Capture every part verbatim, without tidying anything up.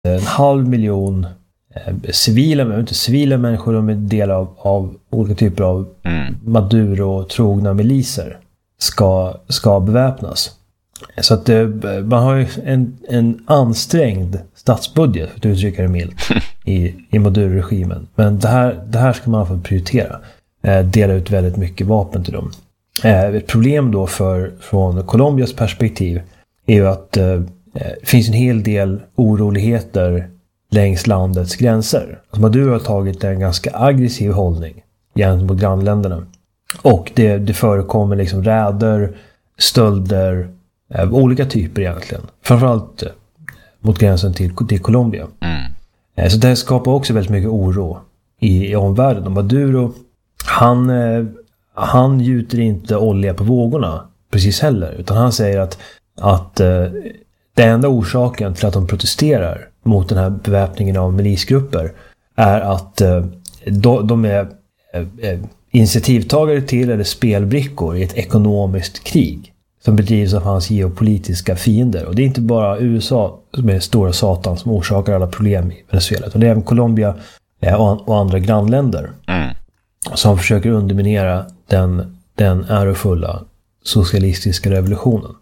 en halv miljon eh, civila, men inte civila människor, de är del av, av olika typer av mm. Maduro-trogna miliser ska, ska beväpnas. Så att eh, man har ju en, en ansträngd statsbudget, för att uttrycka det milt, i, i Maduro-regimen. Men det här, det här ska man få prioritera. Eh, dela ut väldigt mycket vapen till dem. Eh, ett problem då för, från Colombias perspektiv är ju att eh, det finns en hel del oroligheter längs landets gränser. Alltså Maduro har tagit en ganska aggressiv hållning gentemot grannländerna. Och det, det förekommer liksom räder, stölder av olika typer egentligen. Framförallt mot gränsen till, till Colombia. Mm. Så det skapar också väldigt mycket oro i, i omvärlden. Och Maduro, han, han gjuter inte olja på vågorna precis heller. Utan han säger att, att det enda orsaken till att de protesterar mot den här beväpningen av milisgrupper är att de, de är initiativtagare till eller spelbrickor i ett ekonomiskt krig som bedrivs av hans geopolitiska fiender. Och det är inte bara U S A som är stora satan som orsakar alla problem i Venezuela, utan det är även Colombia och andra grannländer mm. som försöker underminera den, den ärofulla socialistiska revolutionen.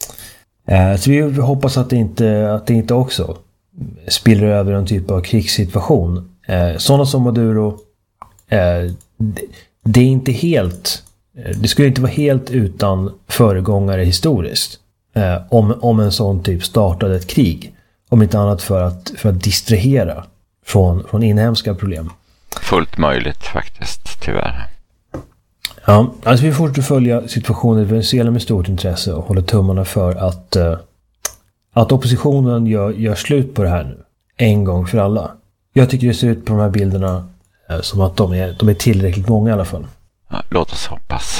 Så vi hoppas att det inte, att det inte också spiller över en typ av krigssituation. Sådana som Maduro, det är inte helt, det skulle inte vara helt utan föregångare historiskt om, om en sån typ startade ett krig. Om inte annat för att, för att distrahera från, från inhemska problem. Fullt möjligt faktiskt, tyvärr. Ja, alltså vi fortsätter följa situationen i Venezuela med stort intresse och håller tummarna för att, uh, att oppositionen gör, gör slut på det här nu. En gång för alla. Jag tycker det ser ut på de här bilderna uh, som att de är, de är tillräckligt många i alla fall. Ja, låt oss hoppas.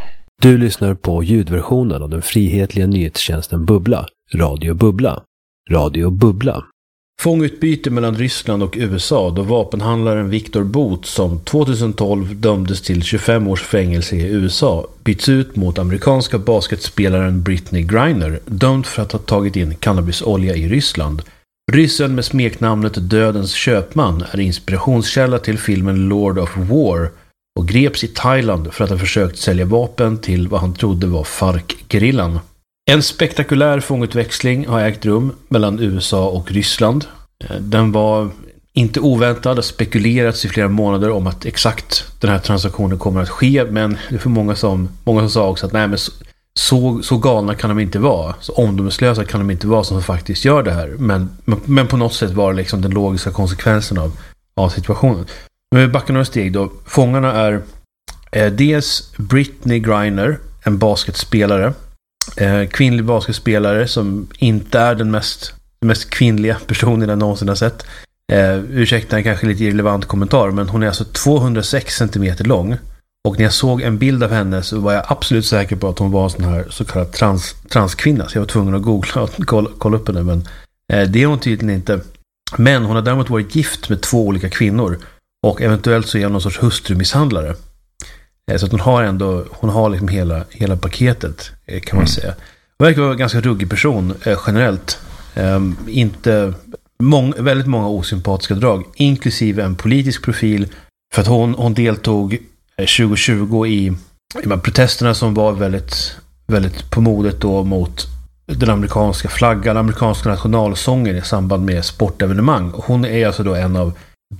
Du lyssnar på ljudversionen av den frihetliga nyhetstjänsten Bubbla. Radio Bubbla. Radio Bubbla. Fångutbyte mellan Ryssland och U S A då vapenhandlaren Victor Bout som tjugohundratolv dömdes till tjugofem års fängelse i U S A byts ut mot amerikanska basketspelaren Brittney Griner, dömd för att ha tagit in cannabisolja i Ryssland. Ryssen med smeknamnet Dödens köpman är inspirationskälla till filmen Lord of War och greps i Thailand för att ha försökt sälja vapen till vad han trodde var FARC-gerillan. En spektakulär fångutväxling har ägt rum mellan U S A och Ryssland. Den var inte oväntad och spekulerats i flera månader om att exakt den här transaktionen kommer att ske, men det är för många som, många som sa också att nej, men så, så, så galna kan de inte vara, så omdömeslösa kan de inte vara som faktiskt gör det här. Men, men, men på något sätt var det liksom den logiska konsekvensen av, av situationen. Men vi backar några steg då. Fångarna är eh, dels Brittney Griner, en basketspelare. Eh, kvinnlig basketspelare som inte är den mest, den mest kvinnliga personen jag någonsin har sett. Eh, ursäkta en kanske lite irrelevant kommentar, men hon är alltså tvåhundrasex centimeter lång. Och när jag såg en bild av henne så var jag absolut säker på att hon var en sån här så kallad trans, transkvinna. Så jag var tvungen att googla och kolla, kolla upp henne. Men eh, det är hon tydligen inte. Men hon har däremot varit gift med två olika kvinnor. Och eventuellt så är hon någon sorts hustrumisshandlare. Så att hon har ändå, hon har liksom hela, hela paketet, kan man säga. Hon verkar vara en ganska ruggig person eh, generellt. Eh, inte mång, väldigt många osympatiska drag, inklusive en politisk profil. För att hon, hon deltog eh, tjugohundratjugo i, i de här protesterna som var väldigt, väldigt på modet då mot den amerikanska flaggan, amerikanska nationalsången i samband med sportevenemang. Och hon är alltså då en av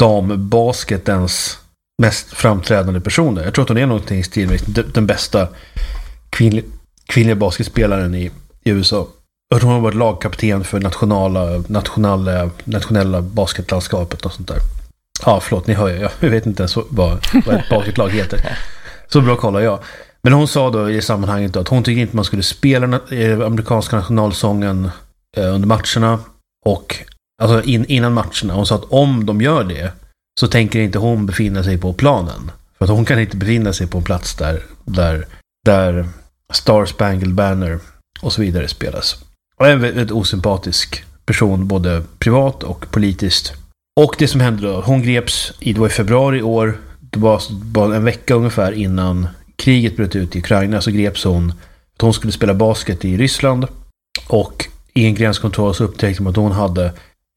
dambasketens mest framträdande personer. Jag tror att hon är någonting i stil med den bästa kvinnliga, kvinnliga basketspelaren i, i U S A. Och hon har varit lagkapten för nationella, nationella, nationella basketlandskapet och sånt där. Ja, förlåt, ni hör ju. Jag vet inte ens vad, vad ett basketlag heter. Så bra kollar jag. Men hon sa då i sammanhanget då att hon tycker inte man skulle spela den amerikanska nationalsången eh, under matcherna och alltså in, innan matcherna. Hon sa att om de gör det så tänker inte hon befinna sig på planen. För att hon kan inte befinna sig på en plats där, där, där Star Spangled Banner och så vidare spelas. Och en väldigt osympatisk person både privat och politiskt. Och det som hände då, hon greps i, det var i februari i år, det var bara en vecka ungefär innan kriget bröt ut i Ukraina, så greps hon att hon skulle spela basket i Ryssland och i en gränskontroll så upptäckte man att hon hade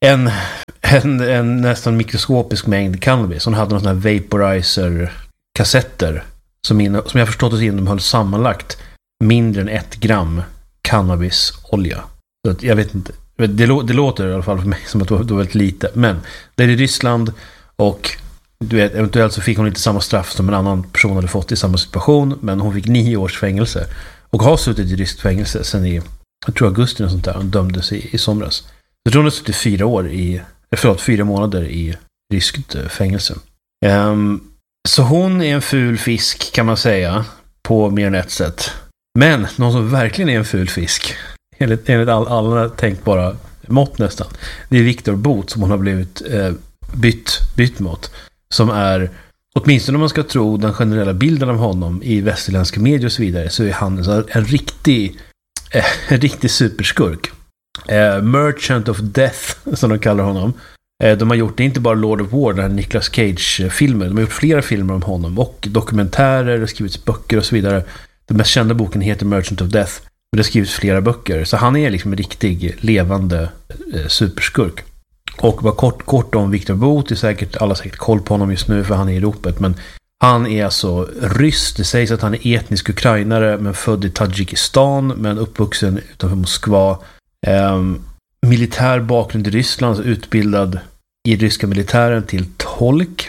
en, en, en nästan mikroskopisk mängd cannabis. Hon hade någon sån här vaporizer-kassetter som, in, som jag förstått oss innehöll sammanlagt mindre än ett gram cannabisolja. Så att jag vet inte, det, det låter i alla fall för mig som att det var, det var väldigt lite. Men det är i Ryssland och du vet, eventuellt så fick hon inte samma straff som en annan person hade fått i samma situation, men hon fick nio års fängelse och har suttit i ryskt fängelse sen i, jag tror augusti och sånt där, och dömdes i, i somras. Jag tror hon har suttit fyra år i, förlåt, fyra månader i ryskt fängelse. Um, så hon är en ful fisk kan man säga på mer än ett sätt. Men någon som verkligen är en ful fisk, enligt, enligt all, alla tänkbara mått nästan, det är Viktor Bout som hon har blivit eh, bytt, bytt mot. Som är, åtminstone om man ska tro den generella bilden av honom i västerländska medier och så vidare, så är han en, en riktig eh, en riktig superskurk. Eh, Merchant of Death, som de kallar honom. Eh, de har gjort, det är inte bara Lord of War, den här Nicolas Cage-filmen. De har gjort flera filmer om honom och dokumentärer och skrivits böcker och så vidare. Den mest kända boken heter Merchant of Death, men det har skrivits flera böcker. Så han är liksom en riktig levande eh, superskurk. Och bara kort, kort om Viktor Bout, det är säkert, alla har säkert koll på honom just nu för han är i ropet, men han är alltså ryss. Det sägs att han är etnisk ukrainare men född i Tadzjikistan men uppvuxen utanför Moskva. Um, militär bakgrund i Ryssland, utbildad i ryska militären till tolk.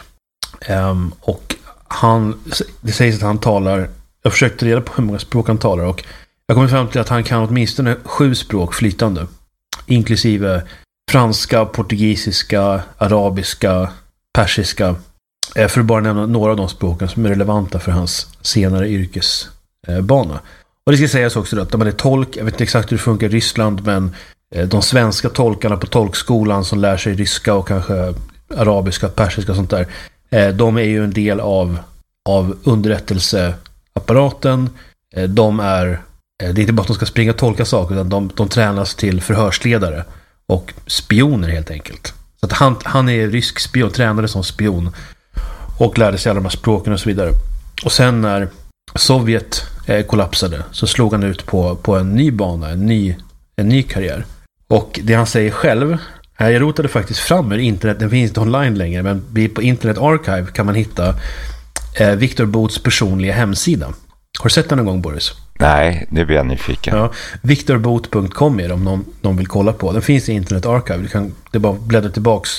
Um, och han, det sägs att han talar, jag försökte reda på hur många språk han talar och jag kommer fram till att han kan åtminstone sju språk flytande, inklusive franska, portugisiska, arabiska, persiska, för att bara nämna några av de språken som är relevanta för hans senare yrkesbana. Och det ska sägas också att man är tolk, jag vet inte exakt hur det funkar i Ryssland, men de svenska tolkarna på tolkskolan som lär sig ryska och kanske arabiska, persiska och sånt där, de är ju en del av, av underrättelseapparaten. De är, det är inte bara att de ska springa och tolka saker, utan de, de tränas till förhörsledare och spioner helt enkelt. Så att han, han är rysk spion, tränade som spion och lärde sig alla de här språken och så vidare. Och sen när Sovjet eh, kollapsade så slog han ut på, på en ny bana, en ny, en ny karriär. Och det han säger själv, eh, jag rotade faktiskt fram ur internet, den finns inte online längre, men på Internet Archive kan man hitta eh, Viktor Bouts personliga hemsida. Har du sett den någon gång, Boris? Nej, det blir jag nyfiken. Ja, victor bout punkt com är det om någon, någon vill kolla på. Den finns i Internet Archive. Du kan, det är bara bläddra tillbaks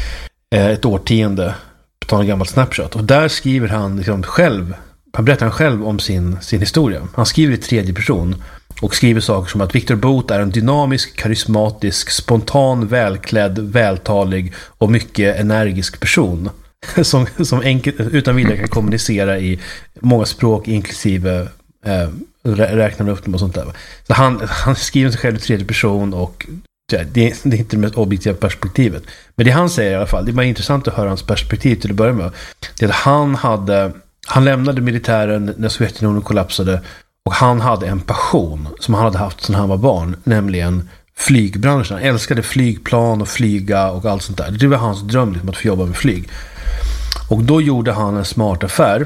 eh, ett årtionde, ta en gammal snapshot. Och där skriver han liksom själv, han berättar han själv om sin, sin historia. Han skriver i tredje person och skriver saker som att Viktor Bout är en dynamisk, karismatisk, spontan, välklädd, vältalig och mycket energisk person. Som, som enkelt, utan vidare kan kommunicera i många språk, inklusive eh, räknar upp dem och sånt där. Så han, han skriver sig själv i tredje person och ja, det, det är inte det mest objektiva perspektivet. Men det han säger i alla fall, det är bara intressant att höra hans perspektiv till att börja med. Det är att han hade, han lämnade militären när Sovjetunionen kollapsade och han hade en passion som han hade haft sedan han var barn, nämligen flygbranschen. Han älskade flygplan och flyga och allt sånt där. Det var hans dröm liksom, att få jobba med flyg. Och då gjorde han en smart affär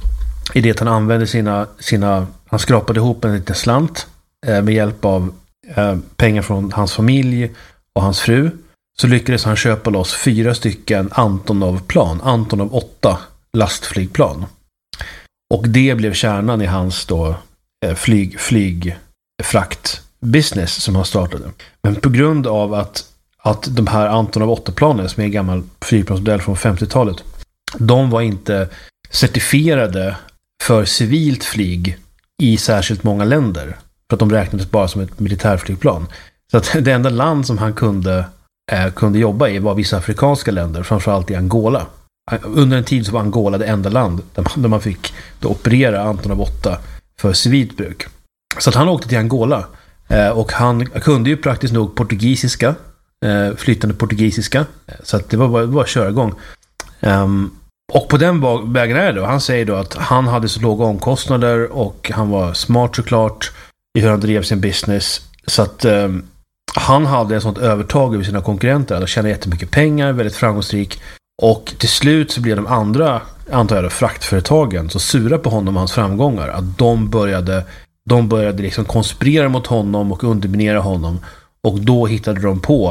i det att han använde sina, sina han skrapade ihop en liten slant eh, med hjälp av eh, pengar från hans familj och hans fru. Så lyckades han köpa loss fyra stycken Antonov-plan, Antonov åtta lastflygplan. Och det blev kärnan i hans då eh, flyg, flygfrakt business som han startade. Men på grund av att, att de här Antonov åtta-planen, som är en gammal flygplansmodell från femtiotalet, de var inte certifierade för civilt flyg i särskilt många länder. För att de räknades bara som ett militärflygplan. Så att det enda land som han kunde, eh, kunde jobba i var vissa afrikanska länder, framförallt i Angola. Under en tid så var Angola det enda land där man, där man fick då operera Antonov åtta för civilt bruk. Så att han åkte till Angola eh, och han kunde ju praktiskt nog portugisiska, eh, flytande portugisiska. Så att det var bara, bara att köra igång. Um, och på den vägen är det då. Han säger då att han hade så låga omkostnader och han var smart såklart i hur han drev sin business. Så att um, han hade ett sånt övertag över sina konkurrenter. Han tjänade jättemycket pengar, väldigt framgångsrik. Och till slut så blev de andra, antar jag då, fraktföretagen så sura på honom och hans framgångar att de började, de började liksom konspirera mot honom och underminera honom. Och då hittade de på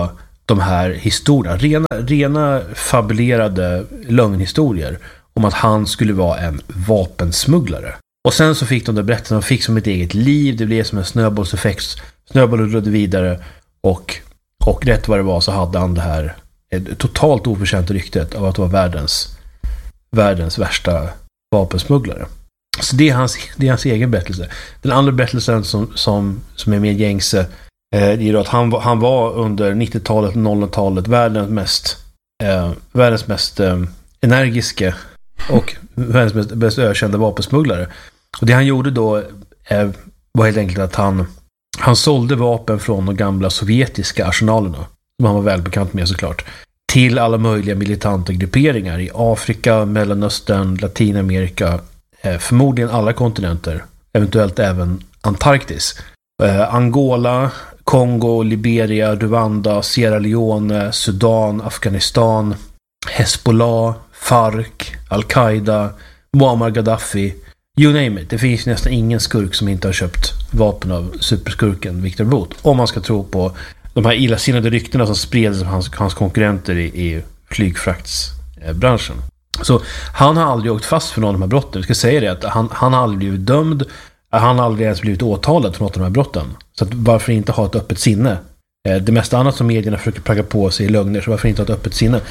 de här historierna, rena, rena fabulerade lögnhistorier om att han skulle vara en vapensmugglare. Och sen så fick de där berättelsen, de fick som ett eget liv, det blev som en snöbollseffekt, snöbollen rullade vidare och, och rätt vad det var så hade han det här ett totalt oförtjänt ryktet av att vara världens, världens värsta vapensmugglare. Så det är hans, det är hans egen berättelse. Den andra berättelsen som, som, som är mer gängse eh, är att han, han var under nittiotalet och nolltalet världens mest eh, världens mest eh, energiska och världens mest, mest ökända vapensmugglare. Och det han gjorde då eh, var helt enkelt att han han sålde vapen från de gamla sovjetiska arsenalerna, som han var välbekant med såklart, till alla möjliga militanta grupperingar i Afrika, Mellanöstern, Latinamerika, eh, förmodligen alla kontinenter, eventuellt även Antarktis. Eh, Angola, Kongo, Liberia, Rwanda, Sierra Leone, Sudan, Afghanistan, Hezbollah, FARC, Al-Qaida, Muammar Gaddafi, you name it. Det finns nästan ingen skurk som inte har köpt vapen av superskurken Viktor Bout, om man ska tro på de här illasinnade ryktena som spreds av hans, hans konkurrenter i, i flygfraktsbranschen. Så han har aldrig åkt fast för någon av de här brotten. Vi ska säga det, att han, han har aldrig blivit dömd, han har aldrig ens blivit åtalad för något av de här brotten. Så att varför inte ha ett öppet sinne? Det mesta annat som medierna försöker pracka på sig i lögner, så varför inte ha ett öppet sinne?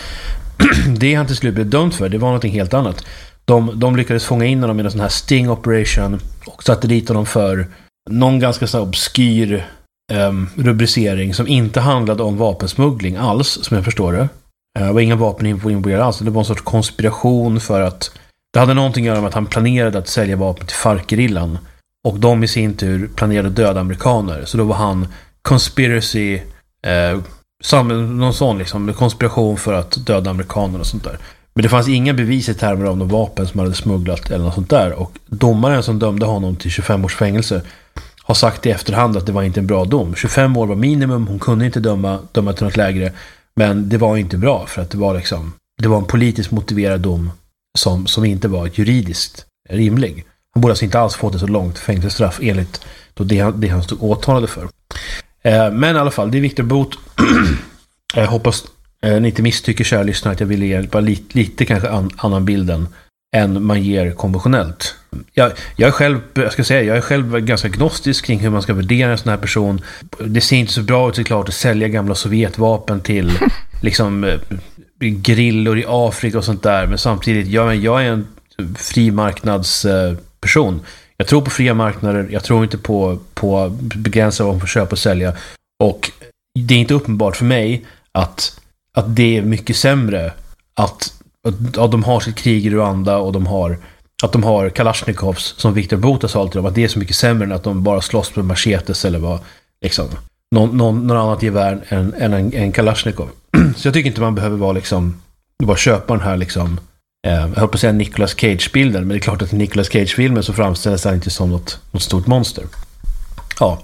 Det han till slut blev dömd för, det var något helt annat. De, de lyckades fånga in honom i en sån här sting operation och satte dit honom för någon ganska så obskyr um, rubricering som inte handlade om vapensmuggling alls, som jag förstår det. Uh, det var inga vapen involverade alls. Det var en sorts konspiration för att det hade någonting att göra med att han planerade att sälja vapen till FARC-gerillan och de i sin tur planerade döda amerikaner. Så då var han conspiracy uh, sam, någon sån liksom, konspiration för att döda amerikaner och sånt där. Men det fanns inga bevis i termer av de vapen som hade smugglat eller något sånt där. Och domaren som dömde honom till tjugofem års fängelse har sagt i efterhand att det var inte en bra dom. tjugofem år var minimum, hon kunde inte döma, döma till något lägre. Men det var inte bra för att det var liksom, det var en politiskt motiverad dom som, som inte var juridiskt rimlig. Han borde alltså inte alls fått ett så långt fängelsestraff enligt då det, han, det han stod åtalade för. Eh, men i alla fall, det är Viktor Bout. Jag hoppas Eh, ni inte misstycker, kära lyssnare, att jag vill ge bara lite, lite kanske an, annan bilden än man ger konventionellt. Jag, jag, är själv, jag ska säga, jag är själv ganska gnostisk kring hur man ska värdera en sån här person. Det ser inte så bra ut såklart att sälja gamla sovjetvapen till liksom eh, grillor i Afrika och sånt där. Men samtidigt, jag, jag är en frimarknadsperson. Eh, jag tror på fria marknader. Jag tror inte på, på begränsa vad man får köpa och sälja. Och det är inte uppenbart för mig att att det är mycket sämre att, att, att de har sitt krig i Rwanda och de har, att de har Kalashnikovs som Viktor Bout har sagt till dem, att det är så mycket sämre än att de bara slåss med machetes eller vad, liksom, någon, någon, någon annat gevär än, än en, en Kalashnikov. Så jag tycker inte man behöver vara liksom, bara köpa den här liksom, eh, jag höll på att säga Nicolas Cage-bilden, men det är klart att i Nicolas Cage-filmen så framställs han inte som något, något stort monster. Ja.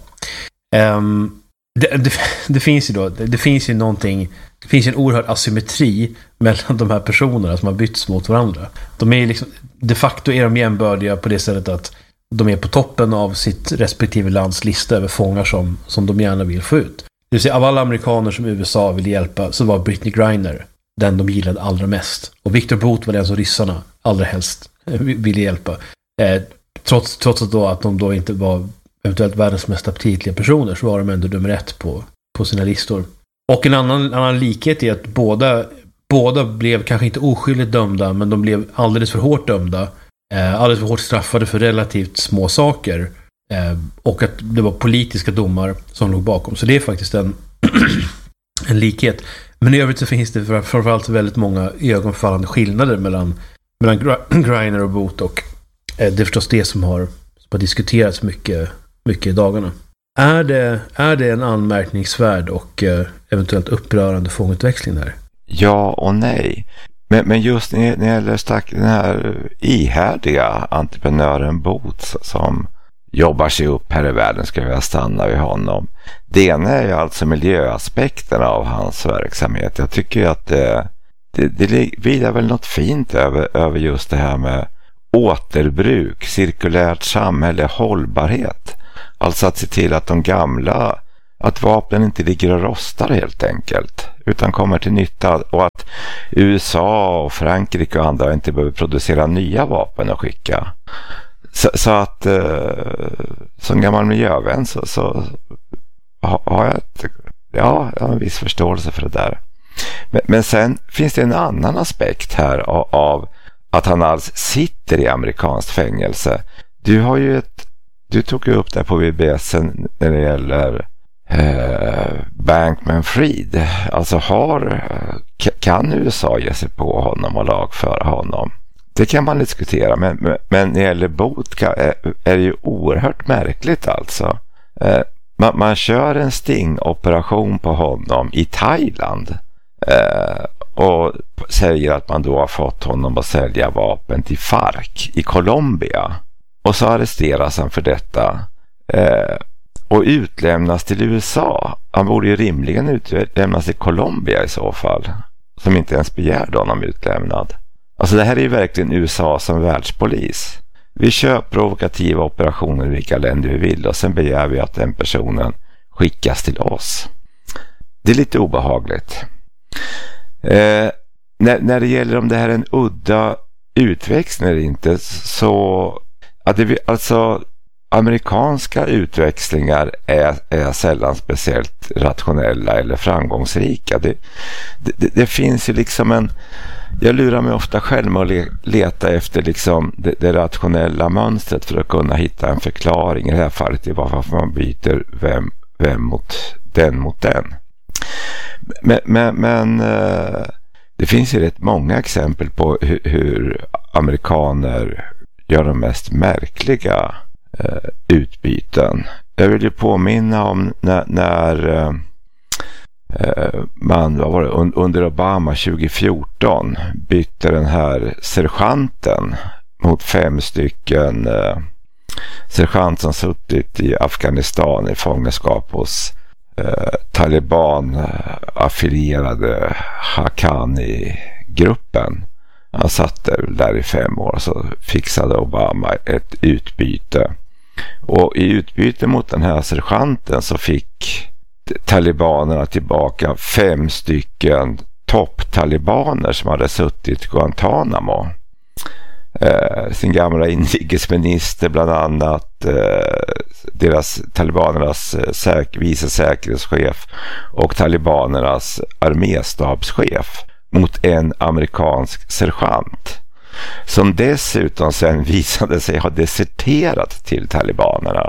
Um, Det, det, det finns ju då det, det finns ju någonting, det finns ju en oerhörd asymmetri mellan de här personerna som har bytts mot varandra. De är liksom, de facto är de jämbördiga på det sättet att de är på toppen av sitt respektive lands lista över fångar som, som de gärna vill få ut. Det vill säga, av alla amerikaner som U S A vill hjälpa så var Brittney Griner den de gillade allra mest. Och Viktor Bout var den som ryssarna allra helst ville hjälpa. Eh, trots, trots att, då, att de då inte var eventuellt världens mest aptitliga personer, så var de ändå nummer ett på, på sina listor. Och en annan, annan likhet är att båda, båda blev kanske inte oskyldigt dömda, men de blev alldeles för hårt dömda, eh, alldeles för hårt straffade för relativt små saker, eh, och att det var politiska domar som låg bakom. Så det är faktiskt en, en likhet. Men i övrigt så finns det framförallt väldigt många ögonfallande skillnader mellan, mellan Griner och Bout, och eh, det är förstås det som har, som har diskuterats mycket mycket i dagarna. Är det, är det en anmärkningsvärd och eh, eventuellt upprörande fångutväxling där? Ja och nej. Men, men just när det gäller stack, den här ihärdiga entreprenören Bout som jobbar sig upp här i världen, ska jag stanna vid honom. Det ena är ju alltså miljöaspekterna av hans verksamhet. Jag tycker att det, det, det vilar väl något fint över, över just det här med återbruk, cirkulärt samhälle, hållbarhet. Alltså att se till att de gamla att vapnen inte ligger och rostar helt enkelt, utan kommer till nytta, och att U S A och Frankrike och andra inte behöver producera nya vapen och skicka. Så, så att eh, som gammal miljövän så, så har, har jag ett, ja, jag har en viss förståelse för det där. Men, men sen finns det en annan aspekt här av, av att han alls sitter i amerikanskt fängelse. Du har ju ett, du tog ju upp det på V B S när det gäller eh, Bankman-Fried. Alltså har, kan U S A ge sig på honom och lagföra honom? Det kan man diskutera, men, men, men när det gäller Booth är, är det ju oerhört märkligt alltså. Eh, man, man kör en stingoperation på honom i Thailand eh, och säger att man då har fått honom att sälja vapen till FARC i Colombia. Och så arresteras han för detta eh, och utlämnas till U S A. Han borde ju rimligen utlämnas till Colombia i så fall, som inte ens begärde honom utlämnad. Alltså det här är ju verkligen U S A som världspolis. Vi kör provokativa operationer i vilka länder vi vill och sen begär vi att den personen skickas till oss. Det är lite obehagligt. Eh, när, när det gäller om det här är en udda utväxling eller inte, så att det, alltså amerikanska utväxlingar är, är sällan speciellt rationella eller framgångsrika. Det, det, det finns ju liksom en, jag lurar mig ofta själv med att leta efter liksom det, det rationella mönstret för att kunna hitta en förklaring. I det här fallet är varför man byter vem, vem mot den mot den. Men, men, men det finns ju rätt många exempel på hur, hur amerikaner gör de mest märkliga eh, utbyten. Jag vill ju påminna om när, när eh, man vad var det, un, under Obama tjugo fjorton bytte den här sergeanten mot fem stycken eh, sergeant som suttit i Afghanistan i fångenskap hos eh, Taliban-affilierade Haqqani-gruppen. Han satt där i fem år, så fixade Obama ett utbyte. Och i utbyte mot den här sergeanten så fick talibanerna tillbaka fem stycken topptalibaner som hade suttit i Guantanamo. Eh, sin gamla inrikesminister bland annat, eh, deras talibanernas säk- vice säkerhetschef och talibanernas arméstabschef mot en amerikansk sergeant som dessutom sen visade sig ha deserterat till talibanerna.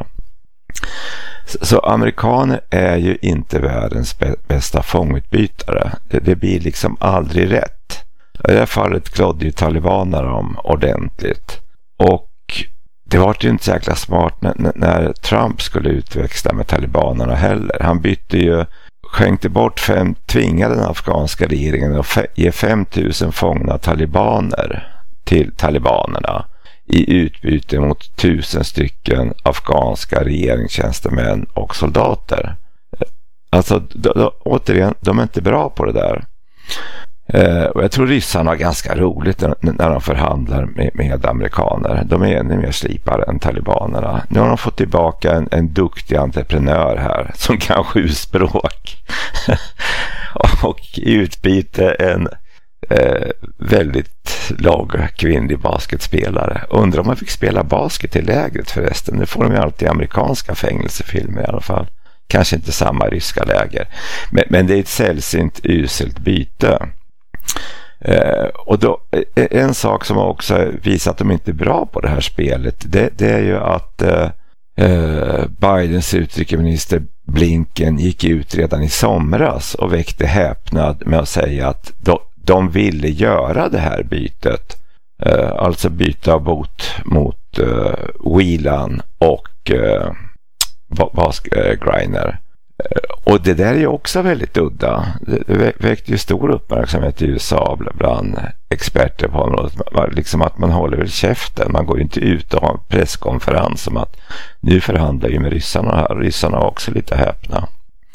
Så, så amerikaner är ju inte världens bästa fångutbytare. Det, det blir liksom aldrig rätt. I det här fallet klodde ju talibanerna dem ordentligt. Och det var ju inte så jäkla smart när, när Trump skulle utväxla med talibanerna heller. Han bytte ju, skänkte bort fem, tvingade den afghanska regeringen att fe, ge fem tusen fångna talibaner till talibanerna i utbyte mot tusen stycken afghanska regeringstjänstemän och soldater. Alltså då, då, återigen, de är inte bra på det där. Eh, och jag tror ryssarna har ganska roligt när, när de förhandlar med, med amerikaner. De är ännu mer slipare än talibanerna. Nu har de fått tillbaka en, en duktig entreprenör här som kan sju språk. Och i utbyte en eh, väldigt låg kvinnlig basketspelare. Undrar om man fick spela basket i lägret förresten. Nu får de ju alltid amerikanska fängelsefilmer i alla fall. Kanske inte samma ryska läger. Men, men det är ett sällsynt uselt byte. Eh, och då, en sak som också visar att de inte är bra på det här spelet, det, det är ju att eh, Bidens utrikesminister Blinken gick ut redan i somras och väckte häpnad med att säga att de, de ville göra det här bytet, eh, alltså byta bot mot eh, Whelan och eh, Bas Greiner. Och det där är ju också väldigt udda. Det väckte ju stor uppmärksamhet i U S A bland experter på området. Liksom att man håller väl käften. Man går ju inte ut och har en presskonferens om att nu förhandlar vi med ryssarna här. Ryssarna var också lite häpna.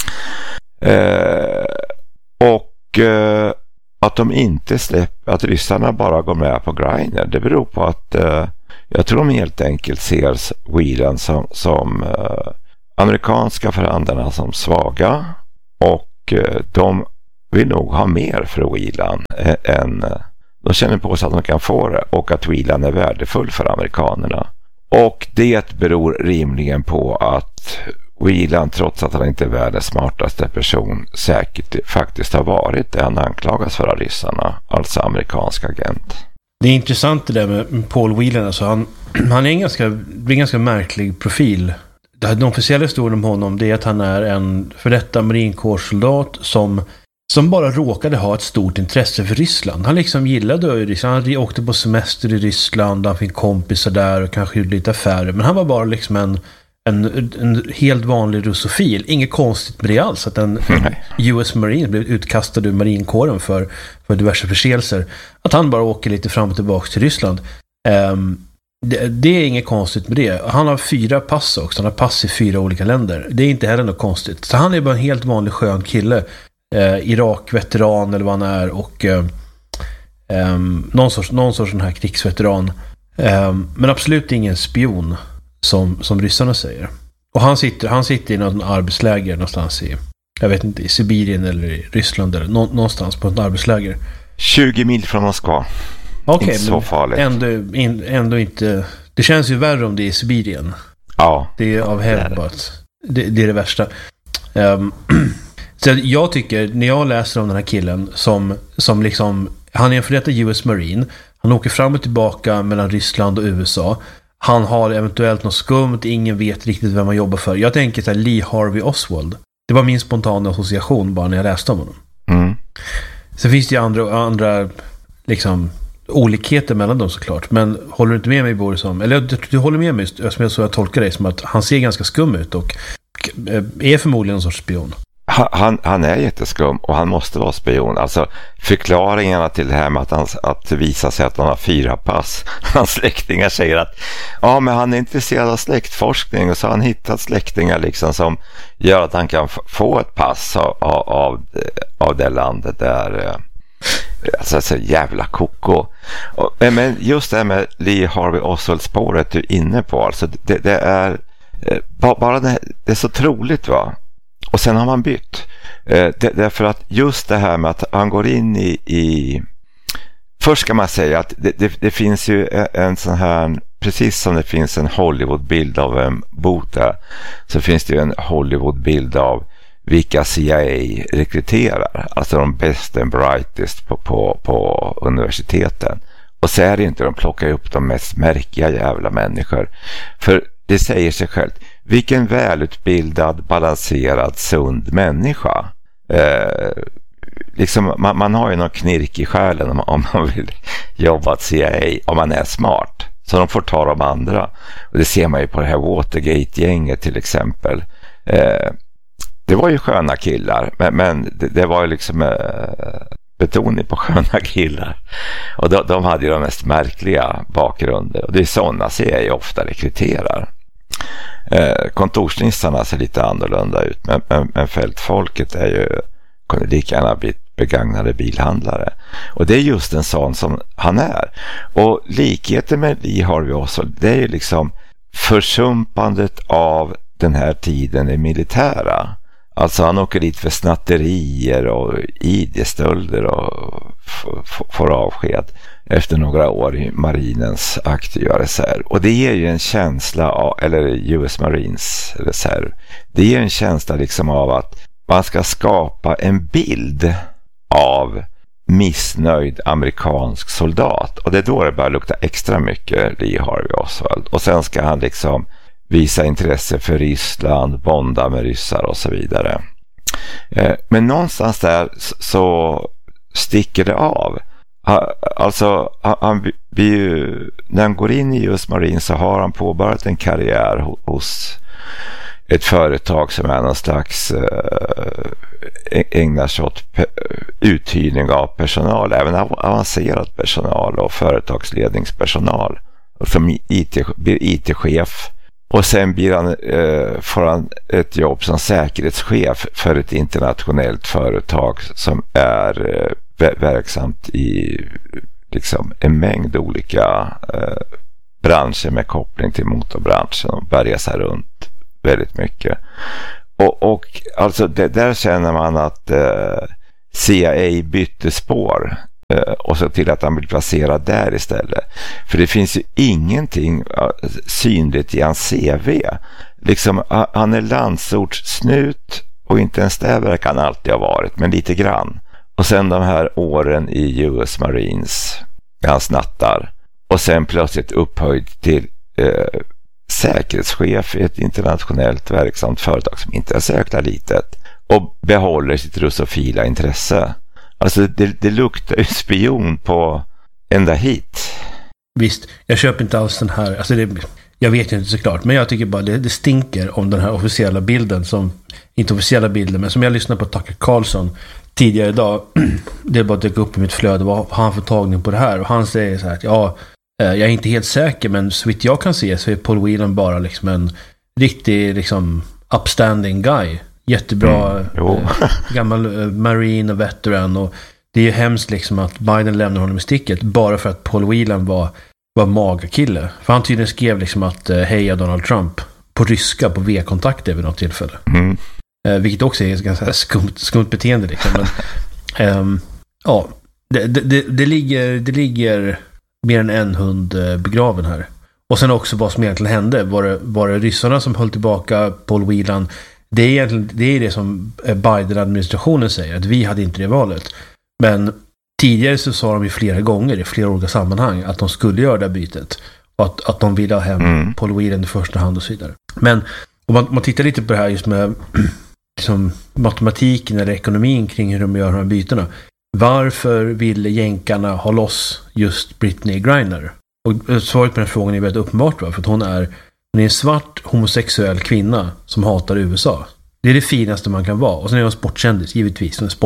Eh, och eh, att de inte släpper, att ryssarna bara går med på Greiner, det beror på att eh, jag tror de helt enkelt ser Whelan som, som eh, amerikanska förhandlarna som svaga och de vill nog ha mer för Whelan än de känner på sig att de kan få det och att Whelan är värdefull för amerikanerna. Och det beror rimligen på att Whelan, trots att han inte är världens smartaste person, säkert faktiskt har varit det han anklagas för av ryssarna, alltså amerikansk agent. Det är intressant det där med Paul Whelan. Alltså han, han är en ganska, en ganska märklig profil. Den officiella historien om honom, det är att han är en för detta marinkårssoldat som, som bara råkade ha ett stort intresse för Ryssland. Han liksom gillade Ryssland. Han åkte på semester i Ryssland, han fick kompisar där och kanske gjorde lite affärer. Men han var bara liksom en, en, en helt vanlig russofil. Inget konstigt med det alls att en, en U S Marine blev utkastad ur marinkåren för, för diverse förseelser. Att han bara åker lite fram och tillbaka till Ryssland. Um, Det, det är inget konstigt med det. Han har fyra pass också. Han har pass i fyra olika länder. Det är inte heller något konstigt. Så han är bara en helt vanlig skön kille. Eh, Irak-veteran eller vad han är. Och eh, eh, någon sorts, någon sorts sån här krigsveteran. Eh, men absolut ingen spion som, som ryssarna säger. Och han sitter, han sitter i någon arbetsläger någonstans i, jag vet inte, i Sibirien eller i Ryssland eller nå, någonstans på ett arbetsläger. tjugo mil från Moskva. Okej, inte så farligt. Ändå, in, ändå inte. Det känns ju värre om det är i Sibirien. Ja. Det är av hävd bara att det, det är det värsta. Um, så jag tycker, när jag läser om den här killen som, som liksom, han är en för detta U S Marine. Han åker fram och tillbaka mellan Ryssland och U S A. Han har eventuellt något skumt. Ingen vet riktigt vem man jobbar för. Jag tänker så här, Lee Harvey Oswald. Det var min spontana association bara när jag läste om honom. Mm. Sen finns det ju andra, andra liksom olikheter mellan dem såklart. Men håller du inte med mig, Boris, om, eller du, du håller med mig som jag, så jag tolkar dig som att han ser ganska skum ut och är förmodligen en sorts spion. Han, han är jätteskum och han måste vara spion. Alltså förklaringarna till det här med att, han, att visa sig att han har fyra pass. Hans släktingar säger att ja, men han är intresserad av släktforskning och så har han hittat släktingar liksom som gör att han kan f- få ett pass av, av, av det landet där. Alltså så jävla koko. Och, men just det här med Lee Harvey Oswald-spåret du är inne på, alltså det, det är bara det, det är så troligt, va? Och sen har man bytt. Det, därför att just det här med att han går in i, i först ska man säga att det, det, det finns ju en sån här, precis som det finns en Hollywood-bild av en Botha, så finns det ju en Hollywood-bild av vilka C I A rekryterar, alltså de best and brightest på, på, på universiteten. Och så är det inte, de plockar upp de mest märkliga jävla människor. För det säger sig självt, vilken välutbildad, balanserad, sund människa. Eh, liksom, man, man har ju någon knirk i själen om, om man vill jobba åt C I A, om man är smart. Så de får ta de andra. Och det ser man ju på det här Watergate-gänget till exempel. Eh, Det var ju sköna killar, men, men det, det var ju liksom eh, betoning på sköna killar. Och de, de hade ju de mest märkliga bakgrunder. Och det är sådana ser jag ofta rekryterar. Eh, kontorsnissarna ser lite annorlunda ut, men, men, men fältfolket är ju, kunde lika gärna bli begagnade bilhandlare. Och det är just en sån som han är. Och likheten med Lee Harvey Oswald, det är ju liksom försumpandet av den här tiden i militära. Alltså han åker dit för snatterier och I D-stölder och f- f- får avsked efter några år i marinens aktiva reserv. Och det ger ju en känsla av, eller U S Marines reserv, det ger en känsla liksom av att man ska skapa en bild av missnöjd amerikansk soldat. Och det är då det börjar lukta extra mycket Lee Harvey Oswald. Och sen ska han liksom visa intresse för Ryssland, bonda med ryssar och så vidare. Men någonstans där så sticker det av. Alltså, han, när han går in i U S Marine så har han påbörjat en karriär hos ett företag som är någon slags ägnar sig åt uthyrning av personal, även avancerad personal och företagsledningspersonal. Som I T, blir I T-chef. Och sen blir han, eh, får han ett jobb som säkerhetschef för ett internationellt företag som är eh, verksamt i liksom en mängd olika eh, branscher med koppling till motorbranschen och börjar sig runt väldigt mycket. Och, och alltså det, där känner man att eh, C I A bytte spår eh, och så till att han blir placerad där istället. För det finns ju ingenting uh, synligt i hans C V. Liksom, uh, han är landsortssnut och inte ens där verkar han alltid ha varit, men lite grann. Och sen de här åren i U S Marines, han snattar. Och sen plötsligt upphöjd till eh, säkerhetschef i ett internationellt verksamt företag som inte är så jäkla litet. Och behåller sitt russofila intresse. Alltså det, det luktar ju spion på ända hit. Visst, jag köper inte alls den här. Alltså det, jag vet ju inte såklart. Men jag tycker bara det, det stinker om den här officiella bilden. Som, inte officiella bilden, men som jag lyssnade på Tucker Carlson tidigare idag. Det bara dök upp i mitt flöde. Vad har han för tagning på det här? Och han säger så här att ja, jag är inte helt säker, men så vitt jag kan se så är Paul Whelan bara liksom en riktig liksom upstanding guy. Jättebra mm, eh, gammal eh, marine och veteran, och det är ju hemskt liksom att Biden lämnar honom i sticket bara för att Paul Whelan var, var magakille. För han tydligen skrev liksom att eh, heja Donald Trump på ryska på V-kontakter vid något tillfälle. Mm. Eh, vilket också är ett ganska skumt, skumt beteende liksom. Men, ehm, ja, det, det, det, det, ligger, det ligger mer än en hund begraven här. Och sen också vad som egentligen hände. Var det, var det ryssarna som höll tillbaka Paul Whelan? Det är egentligen det, är det som Biden-administrationen säger, att vi hade inte det valet. Men tidigare så sa de ju flera gånger i flera olika sammanhang att de skulle göra det här bytet. Och att, att de ville ha hem mm. Paul Whelan i första hand och så vidare. Men om man, man tittar lite på det här just med liksom, matematiken eller ekonomin kring hur de gör de här bytena. Varför ville jänkarna ha loss just Brittney Griner? Och svaret på den frågan är väldigt uppenbart, va? För att hon är, hon är en svart homosexuell kvinna som hatar U S A. Det är det finaste man kan vara. Och sen är hon sportkändis, givetvis. En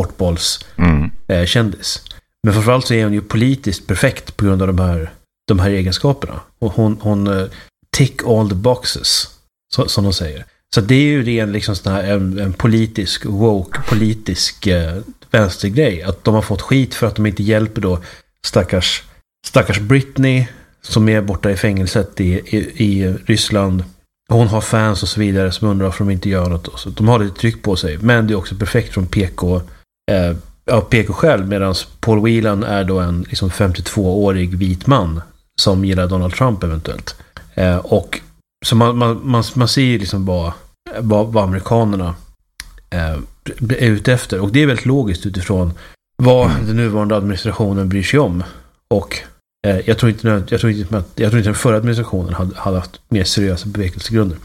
sportbollskändis. Mm. Men framförallt så är hon ju politiskt perfekt på grund av de här, de här egenskaperna. Och hon, hon uh, tick all the boxes, så, som de säger. Så det är ju ren liksom sån här, en, en politisk, woke, politisk uh, vänstergrej. Att de har fått skit för att de inte hjälper då stackars, stackars Britney som är borta i fängelset i, i, i Ryssland. Hon har fans och så vidare som undrar varför de inte gör något. Så de har det tryck på sig. Men det är också perfekt från P K, eh, ja, P K själv, medan Paul Whelan är då en liksom femtiotvåårig vit man som gillar Donald Trump eventuellt. Eh, och så man, man, man, man ser ju liksom vad, vad, vad amerikanerna eh, är ute efter. Och det är väldigt logiskt utifrån vad den nuvarande administrationen bryr sig om. Och eh, jag tror inte jag tror inte att jag tror inte den förra administrationen hade, hade haft mer seriösa bevekelsegrunder.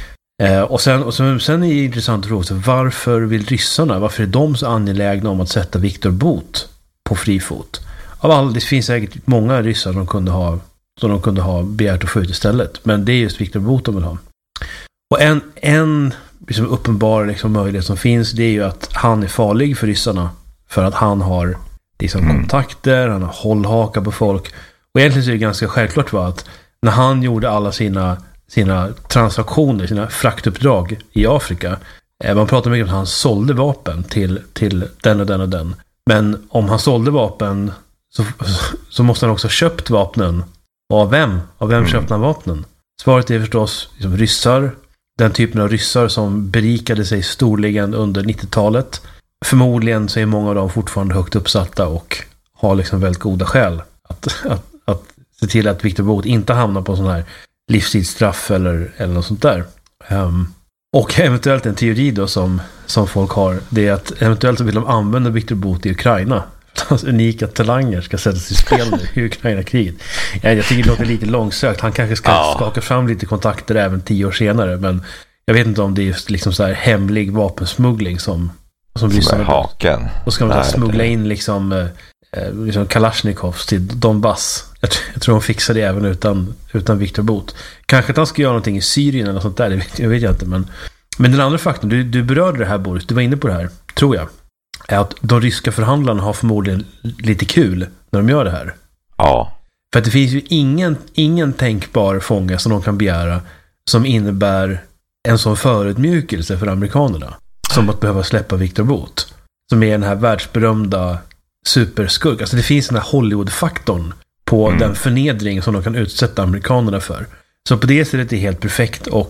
Eh, och sen och sen, sen är det intressant att fråga sig, varför vill ryssarna, varför är de så angelägna om att sätta Viktor Bout på fri fot? Av all, det finns säkert många ryssar som kunde ha som de kunde ha begärt att få ut istället, men det är just Viktor Bout de vill ha. Och en en liksom uppenbar liksom möjlighet som finns, det är ju att han är farlig för ryssarna för att han har liksom mm. kontakter, han har hållhaka på folk. Och egentligen så är det ganska självklart, va, att när han gjorde alla sina sina transaktioner, sina fraktuppdrag i Afrika, eh, man pratar mycket om att han sålde vapen till, till den och den och den. Men om han sålde vapen så, så måste han också ha köpt vapnen. Och av vem? Av vem mm. köpte han vapnen? Svaret är förstås liksom ryssar. Den typen av ryssar som berikade sig storligen under nittiotalet. Förmodligen så är många av dem fortfarande högt uppsatta och har liksom väldigt goda skäl att, att, att se till att Viktor Bout inte hamnar på sån här livstidsstraff eller, eller något sånt där. Um, och eventuellt en teori då som, som folk har, det är att eventuellt så vill de använda Viktor Bout i Ukraina. Hans unika talanger ska sättas i spel i Ukraina-kriget. Jag, jag tycker det låter lite långsökt. Han kanske ska ja. skaka fram lite kontakter även tio år senare, men jag vet inte om det är just liksom så här hemlig vapensmuggling som som, som är haken. Och ska man smuggla in liksom, eh, liksom Kalashnikovs till Donbass. Jag, jag tror de fixar det även utan, utan Viktor Bout. Kanske att han ska göra någonting i Syrien eller sånt där, det vet, jag vet jag inte. Men, men den andra faktorn, du, du berörde det här, Boris, du var inne på det här, tror jag, är att de ryska förhandlarna har förmodligen lite kul när de gör det här. Ja. För att det finns ju ingen, ingen tänkbar fånga som de kan begära som innebär en sån förutmjukelse för amerikanerna som att behöva släppa Viktor Bout, som är den här världsberömda superskurk. Alltså det finns den här Hollywood-faktorn på mm. den förnedring som de kan utsätta amerikanerna för. Så på det sättet är det helt perfekt, och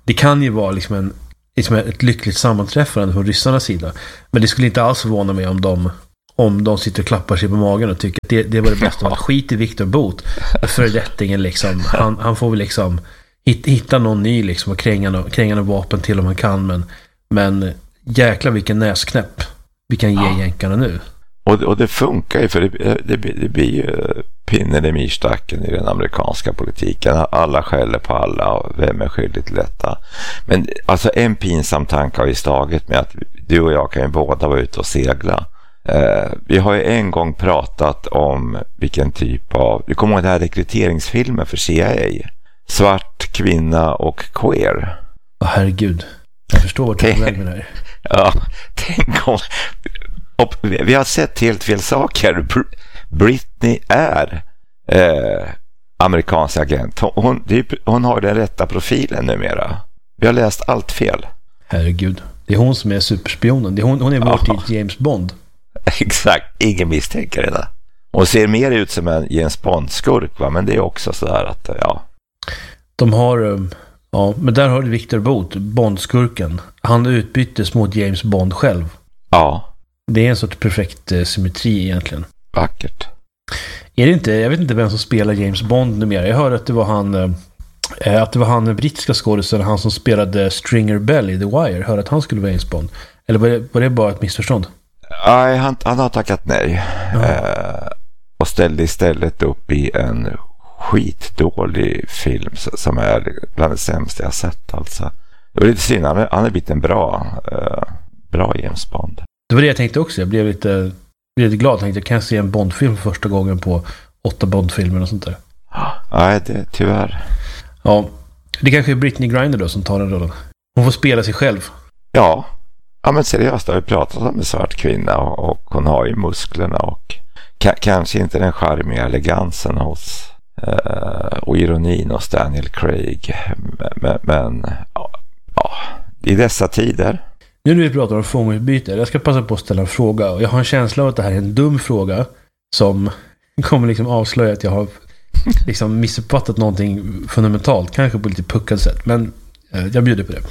det kan ju vara liksom, en, liksom ett lyckligt sammanträffande från ryssarnas sida. Men det skulle inte alls förvåna mig om de, om de sitter och klappar sig på magen och tycker att det, det var det bästa. Att skit i Viktor Bout. Föredättingen liksom. Han, han får väl liksom hitta någon ny liksom och kränga, kränga någon vapen till om han kan. Men, men jäkla vilken näsknäpp vi kan ge ja. jänkarna nu. Och, och det funkar ju, för det, det, det blir ju pinnen i myrstacken i den amerikanska politiken. Alla skäller på alla och vem är skyldig till detta. Men alltså en pinsam tanke har vi slagit med att du och jag kan ju båda vara ute och segla. Eh, vi har ju en gång pratat om vilken typ av, vi kommer ihåg det här rekryteringsfilmen för C I A. Svart, kvinna och queer. Åh, herregud. Jag förstår vad du är väg med det här. Ja, tänk om... Och vi har sett helt fel saker. Britney är eh, amerikansk agent. Hon, hon har den rätta profilen numera. Vi har läst allt fel. Herregud. Det är hon som är superspionen. Det är hon, hon är vår ja. tids James Bond. Exakt. Ingen misstänker det där. Hon ser mer ut som en James Bond-skurk, va? Men det är också sådär att, ja. De har... Ja, men där har du Viktor Bout, Bond-skurken. Han utbyttes mot James Bond själv. Ja. Det är en sorts perfekt eh, symmetri egentligen. Vackert. Är det inte, jag vet inte vem som spelar James Bond numera. Jag hörde att det var han eh, att det var han brittiska skådespelaren, han som spelade Stringer Bell i The Wire. Hörde att han skulle vara James Bond. Eller var det, var det bara ett missförstånd? Nej, han, han har tackat nej. Eh, och ställde istället upp i en skitdålig film som är bland det sämsta jag sett. Alltså. Det var lite synd, han har blivit en bra, eh, bra James Bond. Det var det jag tänkte också. Jag blev lite, blev lite glad. Jag tänkte jag kan se en Bondfilm för första gången på åtta Bondfilmer och sånt där. Nej, det tyvärr. Ja, det kanske är Brittany Griner då som tar den rollen. Hon får spela sig själv. Ja, ja men seriöst, har vi pratat om en svart kvinna och, och hon har ju musklerna och k- kanske inte den charmiga elegansen hos uh, och ironin hos Daniel Craig. Men, men ja, ja, i dessa tider. Nu när vi pratar om fångutbyte, jag ska passa på att ställa en fråga. Och jag har en känsla av att det här är en dum fråga som kommer liksom avslöja att jag har liksom missuppfattat någonting fundamentalt, kanske på lite puckat sätt. Men eh, jag bjuder på det.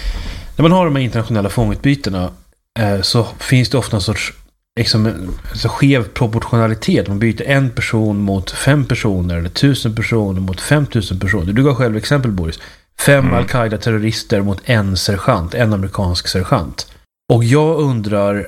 När man har de här internationella fångutbytena eh, så finns det ofta en sorts liksom, en, så skev proportionalitet. Man byter en person mot fem personer eller tusen personer mot fem tusen personer. Du gav själv exempel, Boris. Fem mm. Al-Qaida-terrorister mot en sergeant, en amerikansk sergeant. Och jag undrar,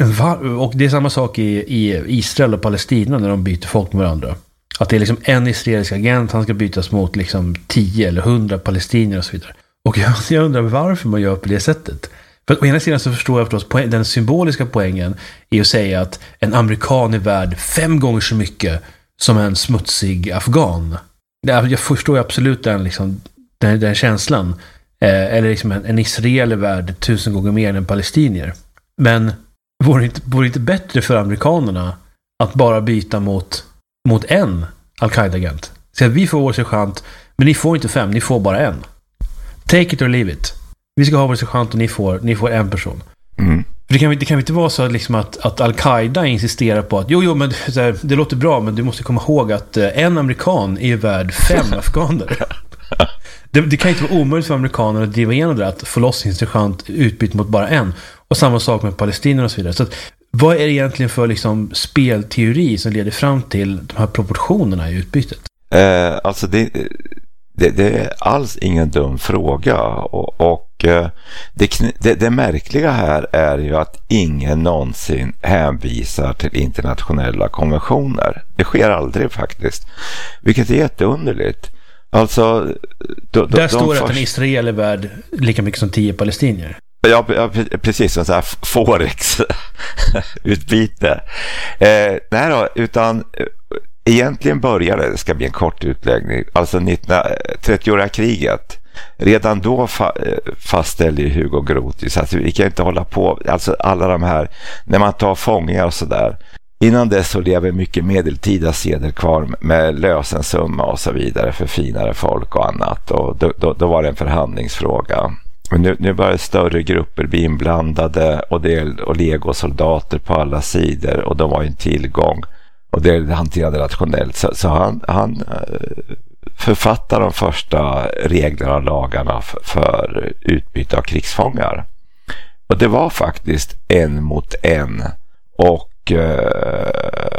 och det är samma sak i, i Israel och Palestina när de byter folk med varandra. Att det är liksom en israelisk agent, han ska bytas mot liksom tio eller hundra palestinier och så vidare. Och jag, jag undrar varför man gör på det sättet. För att å ena sidan så förstår jag förstås poäng, den symboliska poängen är att säga att en amerikan är värd fem gånger så mycket som en smutsig afghan. Jag förstår ju absolut den liksom Den, den känslan. Eh, eller liksom en, en israel är värd tusen gånger mer än en palestinier. Men vore det inte, vore det inte bättre för amerikanerna att bara byta mot, mot en Al-Qaida-agent? Så att vi får vår sergeant, men ni får inte fem, ni får bara en. Take it or leave it. Vi ska ha vår sergeant och ni får, ni får en person. Mm. För det kan, det kan inte vara så liksom att, att Al-Qaida insisterar på att jo, jo, men så här, det låter bra, men du måste komma ihåg att eh, en amerikan är värd fem afghaner. Det, det kan inte vara omöjligt för amerikaner att driva igenom det, att få loss sin sergeant utbytt mot bara en. Och samma sak med palestinierna och så vidare. Så att, vad är det egentligen för liksom, spelteori som leder fram till de här proportionerna i utbytet? Eh, alltså det, det, det är alls ingen dum fråga. Och, och eh, det, det, det märkliga här är ju att ingen någonsin hänvisar till internationella konventioner. Det sker aldrig faktiskt. Vilket är jätteunderligt. Alltså, då, Där då, står de att först... en israel är värd lika mycket som tio palestinier. Ja, ja precis, som så här forex-utbyte. Eh, nej då, utan egentligen började, det ska bli en kort utläggning, alltså trettioåriga kriget. Redan då fa- fastställde Hugo Grotius att vi kan inte hålla på, alltså alla de här, när man tar fångar och sådär. Innan dess så lever mycket medeltida seder kvar med lösensumma och så vidare för finare folk och annat. Och då, då, då var det en förhandlingsfråga. Men nu, nu börjar större grupper bli inblandade och, det, och legosoldater på alla sidor. Och de var ju en tillgång och det hanterade rationellt. Så, så han, han författa de första reglerna och lagarna för, för utbyte av krigsfångar. Och det var faktiskt en mot en. Och eh,